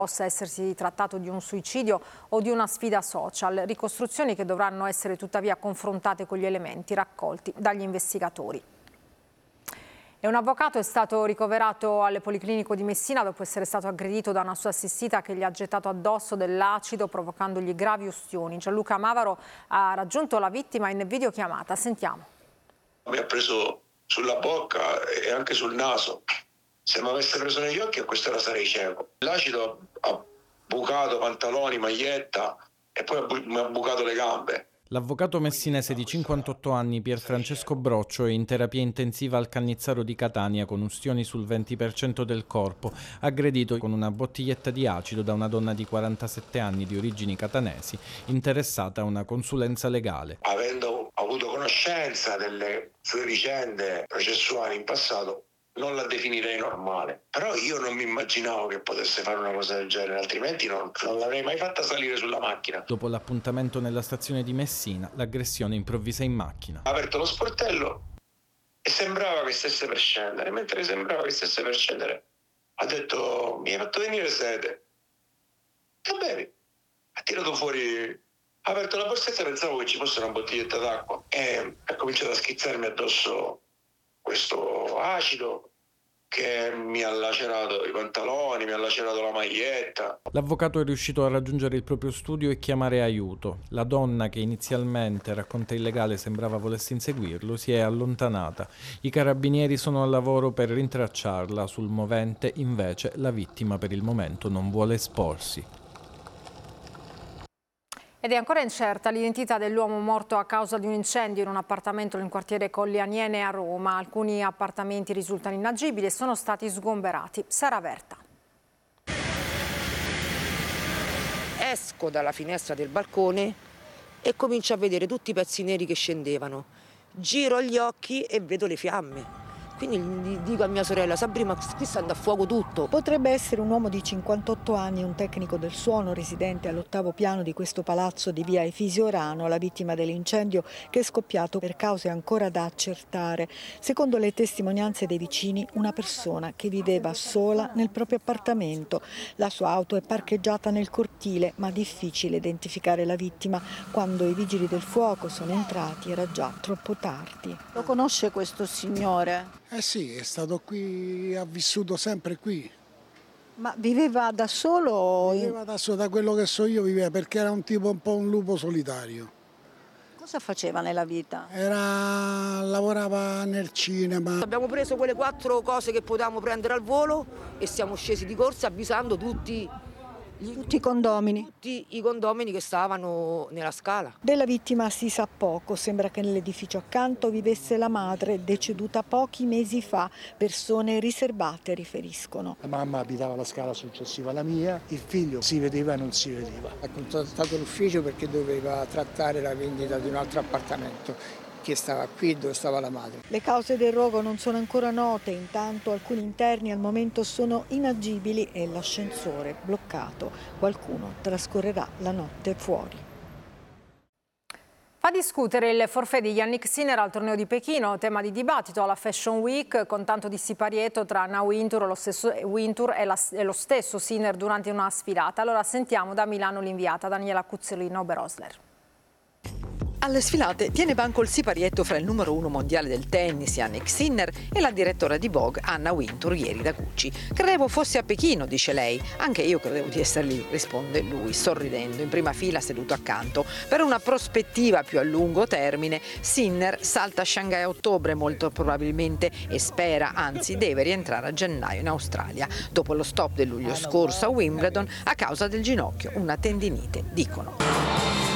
possa essersi trattato di un suicidio o di una sfida social, ricostruzioni che dovranno essere tuttavia confrontate con gli elementi raccolti dagli investigatori. E un avvocato è stato ricoverato alle Policlinico di Messina dopo essere stato aggredito da una sua assistita che gli ha gettato addosso dell'acido provocandogli gravi ustioni. Gianluca Mavaro ha raggiunto la vittima in videochiamata. Sentiamo. Mi ha preso sulla bocca e anche sul naso. Se mi avesse preso negli occhi a quest'ora sarei cieco. L'acido ha bucato pantaloni, maglietta e poi mi ha bucato le gambe. L'avvocato messinese di 58 anni Pierfrancesco Broccio è in terapia intensiva al Cannizzaro di Catania con ustioni sul 20% del corpo, aggredito con una bottiglietta di acido da una donna di 47 anni di origini catanesi, interessata a una consulenza legale. Avendo avuto conoscenza delle sue vicende processuali in passato, non la definirei normale. Però io non mi immaginavo che potesse fare una cosa del genere, altrimenti non l'avrei mai fatta salire sulla macchina. Dopo l'appuntamento nella stazione di Messina, l'aggressione improvvisa in macchina. Ha aperto lo sportello e sembrava che stesse per scendere. Mentre sembrava che stesse per scendere, ha detto: mi hai fatto venire sete. Va bene. Ha tirato fuori, ha aperto la borsetta, pensavo che ci fosse una bottiglietta d'acqua e ha cominciato a schizzarmi addosso questo acido che mi ha lacerato i pantaloni, mi ha lacerato la maglietta. L'avvocato è riuscito a raggiungere il proprio studio e chiamare aiuto. La donna, che inizialmente, racconta il legale, sembrava volesse inseguirlo, si è allontanata. I carabinieri sono al lavoro per rintracciarla. Sul movente, invece, la vittima per il momento non vuole esporsi. Ed è ancora incerta l'identità dell'uomo morto a causa di un incendio in un appartamento nel quartiere Colli Aniene a Roma. Alcuni appartamenti risultano inagibili e sono stati sgomberati. Sara Verta. Esco dalla finestra del balcone e comincio a vedere tutti i pezzi neri che scendevano. Giro gli occhi e vedo le fiamme. Quindi dico a mia sorella: Sabri, ma qui sta andando a fuoco tutto. Potrebbe essere un uomo di 58 anni, un tecnico del suono residente all'8° piano di questo palazzo di via Efisio Orano, la vittima dell'incendio che è scoppiato per cause ancora da accertare. Secondo le testimonianze dei vicini, una persona che viveva sola nel proprio appartamento. La sua auto è parcheggiata nel cortile, ma difficile identificare la vittima. Quando i vigili del fuoco sono entrati era già troppo tardi. Lo conosce questo signore? Eh sì, è stato qui, ha vissuto sempre qui. Ma viveva da solo? Viveva da solo, da quello che so io viveva, perché era un tipo un po' un lupo solitario. Cosa faceva nella vita? Lavorava nel cinema. Abbiamo preso quelle 4 cose che potevamo prendere al volo e siamo scesi di corsa avvisando tutti i condomini? Tutti i condomini che stavano nella scala. Della vittima si sa poco, sembra che nell'edificio accanto vivesse la madre, deceduta pochi mesi fa. Persone riservate riferiscono. La mamma abitava la scala successiva alla mia, il figlio si vedeva e non si vedeva. Ha contattato l'ufficio perché doveva trattare la vendita di un altro appartamento che stava qui dove stava la madre. Le cause del rogo non sono ancora note, intanto alcuni interni al momento sono inagibili e l'ascensore bloccato. Qualcuno trascorrerà la notte fuori. Fa discutere il forfait di Yannick Sinner al torneo di Pechino, tema di dibattito alla Fashion Week, con tanto di siparietto tra Anna Wintour e lo stesso Sinner durante una sfilata. Allora sentiamo da Milano l'inviata Daniela Cuzzolino-Berosler. Alle sfilate tiene banco il siparietto fra il numero 1 mondiale del tennis, Yannick Sinner, e la direttora di Vogue, Anna Wintour, ieri da Gucci. Credevo fossi a Pechino, dice lei. Anche io credevo di essere lì, risponde lui, sorridendo, in prima fila seduto accanto. Per una prospettiva più a lungo termine, Sinner salta a Shanghai a ottobre, molto probabilmente, e spera, anzi deve rientrare a gennaio in Australia, dopo lo stop del luglio scorso a Wimbledon a causa del ginocchio, una tendinite, dicono.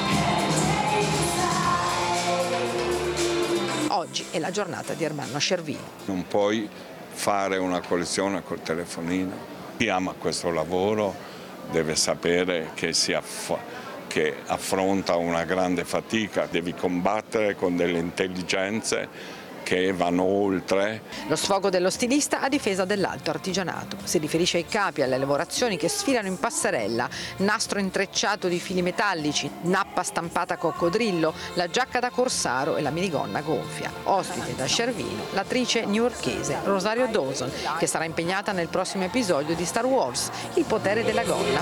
Oggi è la giornata di Ermanno Cervino. Non puoi fare una collezione col telefonino. Chi ama questo lavoro deve sapere che che affronta una grande fatica, devi combattere con delle intelligenze che vanno oltre. Lo sfogo dello stilista a difesa dell'alto artigianato. Si riferisce ai capi e alle lavorazioni che sfilano in passerella, nastro intrecciato di fili metallici, nappa stampata a coccodrillo, la giacca da corsaro e la minigonna gonfia. Ospite da Cervino, l'attrice newyorkese Rosario Dawson, che sarà impegnata nel prossimo episodio di Star Wars, Il potere della gonna,